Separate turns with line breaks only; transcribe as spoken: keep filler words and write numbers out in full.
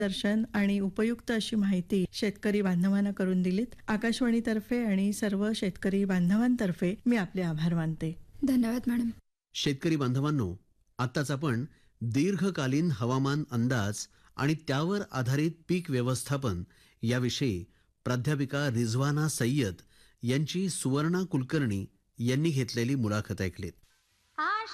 दर्शन आणि उपयुक्त अशी माहिती शेतकरी बांधवांना करून दिलीत. आकाशवाणीतर्फे आणि सर्व शेतकरी बांधवांतर्फे मी आपले आभार मानते.
धन्यवाद मॅडम.
शेतकरी बांधवांनो, आताच आपण दीर्घकालीन हवामान अंदाज आणि त्यावर आधारित पीक व्यवस्थापन याविषयी प्राध्यापिका रिझवाना सय्यद यांची सुवर्णा कुलकर्णी यांनी घेतलेली मुलाखत ऐकलीत.